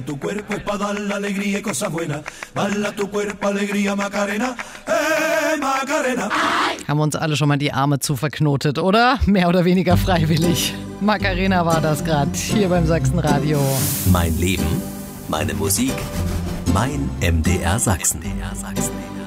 Tu cuerpo es para dar la alegría y cosas buenas. Bala tu cuerpo, alegría, Macarena. Macarena. Haben wir uns alle schon mal die Arme zu verknotet, oder? Mehr oder weniger freiwillig. Macarena war das gerade hier beim Sachsenradio. Mein Leben, meine Musik, mein MDR Sachsen.